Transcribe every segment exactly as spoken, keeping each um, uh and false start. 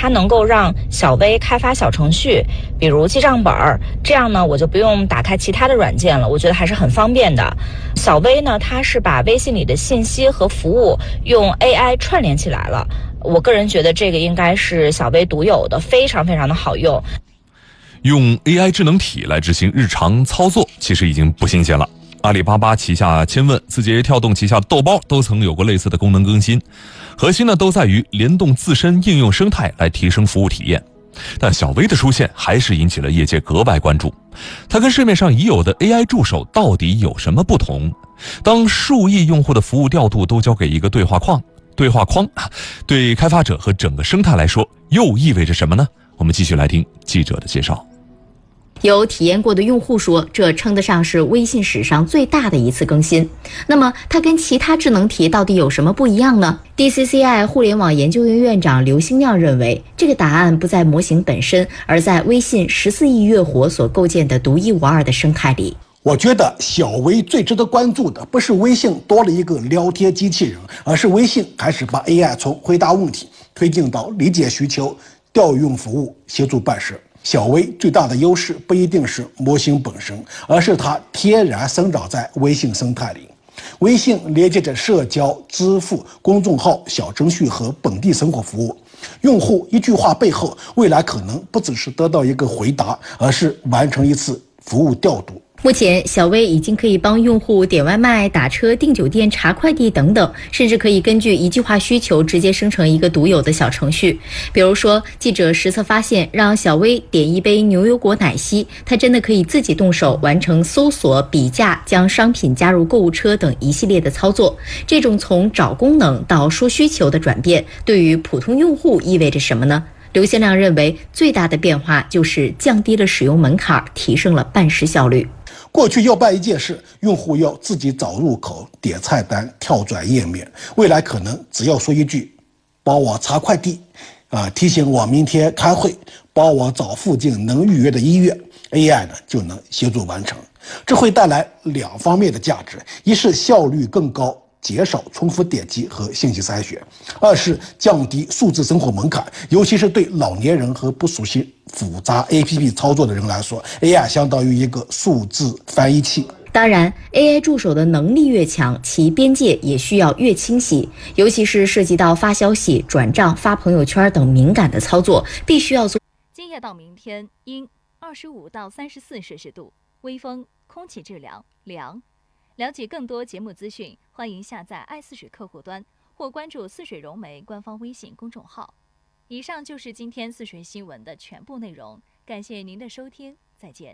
它能够让小微开发小程序，比如记账本儿，这样呢我就不用打开其他的软件了，我觉得还是很方便的。小微呢，它是把微信里的信息和服务用 A I 串联起来了，我个人觉得这个应该是小微独有的，非常非常的好用。 用 A I 智能体来执行日常操作，其实已经不新鲜了。阿里巴巴旗下千问、字节跳动旗下豆包都曾有过类似的功能更新，核心呢都在于联动自身应用生态来提升服务体验。但小微的出现还是引起了业界格外关注，它跟市面上已有的 A I 助手到底有什么不同？当数亿用户的服务调度都交给一个对话框，对话框对开发者和整个生态来说又意味着什么呢？我们继续来听记者的介绍。 有体验过的用户说，这称得上是微信史上最大的一次更新。那么它跟其他智能体到底有什么不一样呢？ D C C I 互联网研究院院长刘兴亮认为，这个答案不在模型本身，而在微信十四亿月活所构建的独一无二的生态里。 我觉得小微最值得关注的不是微信多了一个聊天机器人，而是微信开始把 A I 从回答问题推进到理解需求、调用服务、协助办事。小微最大的优势不一定是模型本身，而是它天然生长在微信生态里。微信连接着社交、支付、公众号、小程序和本地生活服务。用户一句话背后，未来可能不只是得到一个回答，而是完成一次服务调度。 目前，小微已经可以帮用户点外卖、打车、订酒店、查快递等等，甚至可以根据一句话需求直接生成一个独有的小程序。比如说，记者实测发现，让小微点一杯牛油果奶昔，它真的可以自己动手完成搜索、比价、将商品加入购物车等一系列的操作。这种从找功能到说需求的转变，对于普通用户意味着什么呢？刘先亮认为，最大的变化就是降低了使用门槛，提升了办事效率。 过去要办一件事，用户要自己找入口、点菜单、跳转页面，未来可能只要说一句帮我查快递啊，提醒我明天开会，帮我找附近能预约的医院， A I 呢就能协助完成。这会带来两方面的价值，一是效率更高，减少重复点击和信息筛选；二是降低数字生活门槛，尤其是对老年人和不熟悉复杂 A P P 操作的人来说， A I 相当于一个数字翻译器。 当然 ，A I 助手的能力越强，其边界也需要越清晰，尤其是涉及到发消息、转账、发朋友圈等敏感的操作，必须要做。 今夜到明天阴，二十五到三十四摄氏度，微风，空气质量良。了解更多节目资讯，欢迎下载爱似水客户端或关注似水融媒官方微信公众号。以上就是今天似水新闻的全部内容，感谢您的收听，再见。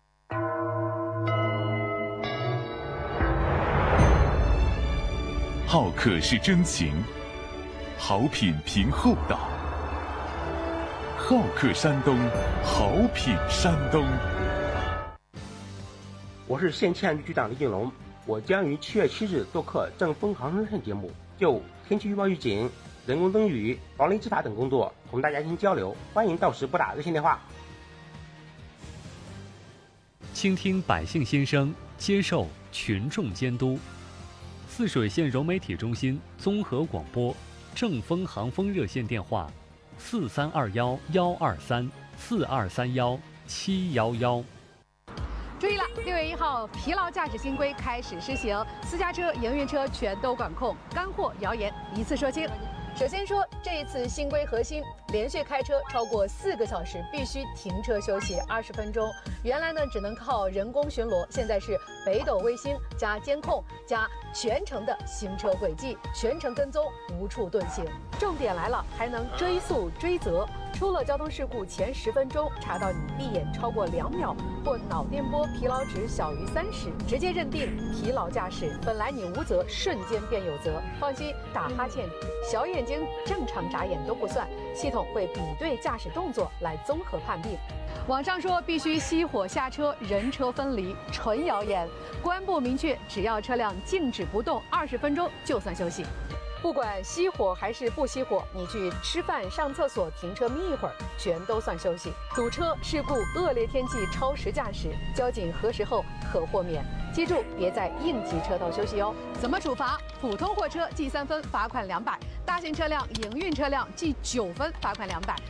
好客是真情，好品凭厚道。好客山东，好品山东。 我是县气象局局长李景龙，我将于七月七日做客正风航生线节目，就天气预报预警、人工灯雨、防雷执法等工作同大家进行交流，欢迎到时拨打热线电话。 倾听百姓心声，接受群众监督。泗水县融媒体中心综合广播，正风航风热线电话：四三二幺幺二三四二三幺七幺幺。 注意了，六月一号，疲劳驾驶新规开始施行，私家车、营运车全都管控，干货谣言一次说清。首先说，这一次新规核心，连续开车超过四个小时必须停车休息二十分钟。原来呢只能靠人工巡逻，现在是北斗卫星加监控加全程的行车轨迹，全程跟踪，无处遁形。重点来了，还能追溯追责。出了交通事故前十分钟查到你闭眼超过两秒或脑电波疲劳值小于三十，直接认定疲劳驾驶。本来你无责，瞬间变有责。放心，打哈欠、小眼睛正常眨眼都不算，系统会比对驾驶动作来综合判定。网上说必须熄火下车，人车分离，纯谣言。公安部明确，只要车辆静止不动二十分钟就算休息。不管熄火还是不熄火，你去吃饭、上厕所、停车眯一会儿，全都算休息。堵车、事故、恶劣天气、超时驾驶，交警核实后可豁免。记住，别在应急车道休息哦。怎么处罚？普通货车记三分，罚款两百；大型车辆、营运车辆记九分，罚款两百；